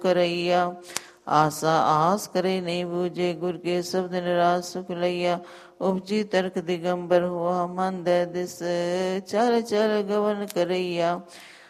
करैया। आशा आस करे नहीं बूझे, गुर के शब्द निराश सुख लैया। उपजी तर्क दिगंबर हुआ, मन दय दिस चल चल गवन करैया।